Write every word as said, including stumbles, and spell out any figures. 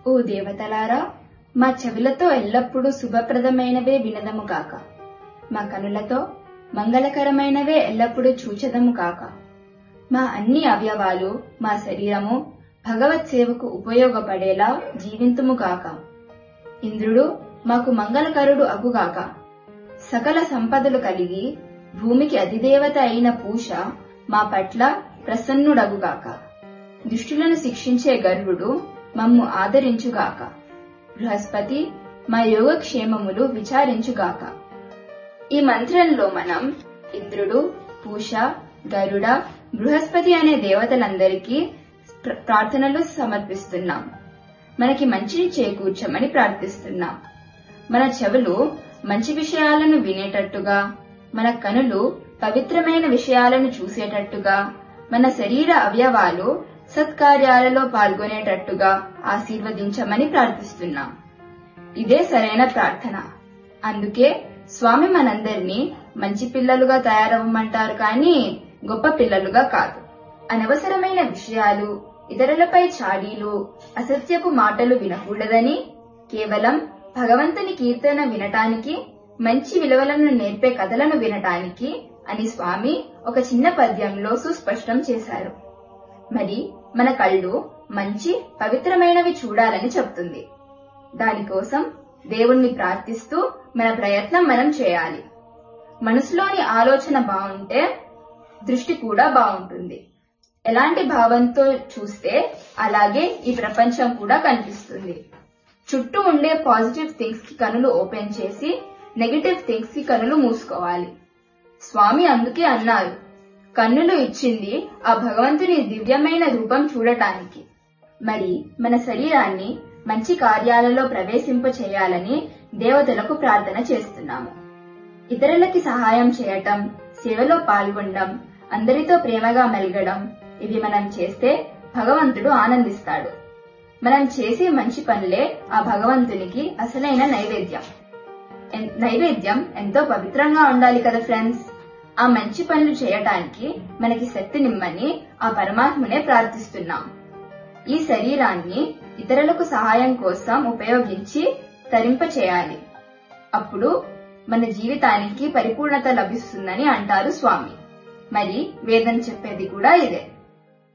ఓ దేవతలారా, మా చెవులతో ఎల్లప్పుడూ శుభప్రదమైనవే వినదము కాక, మా కనులతో మంగళకరమైనవే ఎల్లప్పుడూ చూచెదము కాక, మా అన్ని అవయవాలు, మా శరీరము భగవత్ సేవకు ఉపయోగపడేలా జీవింతుము కాక. ఇంద్రుడు మాకు మంగళకరుడు అగుగాక. సకల సంపదలు కలిగి భూమికి అధిదేవత అయిన పూష మా పట్ల ప్రసన్నుడగుగాక. దుష్టులను శిక్షించే గరుడు మమ్ము ఆదరించుగాక. బృహస్పతి మా యోగక్షేమములు విచారించుగాక. ఈ మంత్రంలో మనం ఇంద్రుడు, పూష, గరుడ, బృహస్పతి అనే దేవతలందరికీ ప్రార్థనలు సమర్పిస్తున్నాం. మనకి మంచిని చేకూర్చమని ప్రార్థిస్తున్నాం. మన చెవులు మంచి విషయాలను వినేటట్టుగా, మన కనులు పవిత్రమైన విషయాలను చూసేటట్టుగా, మన శరీర అవయవాలు సత్కార్యాలలో పాల్గొనేటట్టుగా ఆశీర్వదించమని ప్రార్థిస్తున్నాం. ఇదే సరైన ప్రార్థన. అందుకే స్వామి మనందరినీ మంచి పిల్లలుగా తయారవ్వమంటారు, కానీ గొప్ప పిల్లలుగా కాదు. అనవసరమైన విషయాలు, ఇతరులపై చాడీలు, అసత్యపు మాటలు వినకూడదని, కేవలం భగవంతుని కీర్తన వినటానికి, మంచి విలువలను నేర్పే కథలను వినటానికి అని స్వామి ఒక చిన్న పద్యంలో సుస్పష్టం చేశారు. మరి మన కళ్ళు మంచి పవిత్రమైనవి చూడాలని చెప్తుంది. దానికోసం దేవుణ్ణి ప్రార్థిస్తూ మన ప్రయత్నం మనం చేయాలి. మనసులోని ఆలోచన బాగుంటే దృష్టి కూడా బాగుంటుంది. ఎలాంటి భావంతో చూస్తే అలాగే ఈ ప్రపంచం కూడా కనిపిస్తుంది. చుట్టూ ఉండే పాజిటివ్ థింగ్స్ కి కనులు ఓపెన్ చేసి, నెగటివ్ థింగ్స్ కి కనులు మూసుకోవాలి. స్వామి అందుకే అన్నారు, కన్నులు ఇచ్చింది ఆ భగవంతుని దివ్యమైన రూపం చూడటానికి. మరి మన శరీరాన్ని మంచి కార్యాలలో ప్రవేశింప చేయాలని దేవతలకు ప్రార్థన చేస్తున్నాము. ఇతరులకి సహాయం చేయటం, సేవలో పాల్గొనడం, అందరితో ప్రేమగా మెలగడం, ఇవి మనం చేస్తే భగవంతుడు ఆనందిస్తాడు. మనం చేసే మంచి పనులే ఆ భగవంతునికి అసలైన నైవేద్యం. నైవేద్యం ఎంతో పవిత్రంగా ఉండాలి కదా ఫ్రెండ్స్. ఆ మంచి పనులు చేయటానికి మనకి శక్తినిమ్మని ఆ పరమాత్మనే ప్రార్థిస్తున్నాం. ఈ శరీరాన్ని ఇతరులకు సహాయం కోసం ఉపయోగించి తరింప చేయాలి. అప్పుడు మన జీవితానికి పరిపూర్ణత లభిస్తుందని అంటారు స్వామి. మరి వేదం చెప్పేది కూడా ఇదే.